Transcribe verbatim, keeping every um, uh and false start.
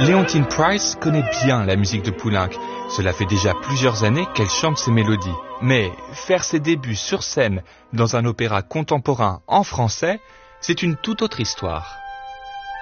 Leontyne Price connaît bien la musique de Poulenc. Cela fait déjà plusieurs années qu'elle chante ses mélodies. Mais faire ses débuts sur scène dans un opéra contemporain en français, c'est une toute autre histoire.